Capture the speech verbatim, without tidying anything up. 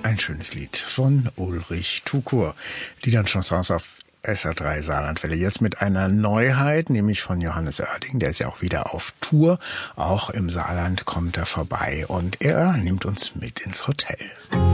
Ein schönes Lied von Ulrich Tukur. Die dann Chansons auf S R drei Saarlandwelle. Jetzt mit einer Neuheit, nämlich von Johannes Oerding. Der ist ja auch wieder auf Tour. Auch im Saarland kommt er vorbei und er nimmt uns mit ins Hotel.